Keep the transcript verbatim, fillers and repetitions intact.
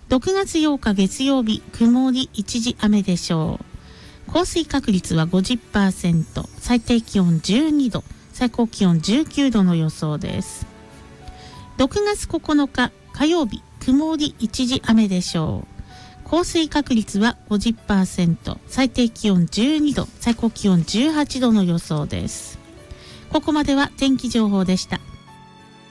ろくがつようか月曜日、曇り一時雨でしょう。降水確率は ごじゅっパーセント、最低気温じゅうにど、最高気温じゅうきゅうどの予想です。ろくがつここのか火曜日、曇り一時雨でしょう。降水確率は ごじゅっパーセント、最低気温じゅうにど、最高気温じゅうはちどの予想です。ここまでは天気情報でした。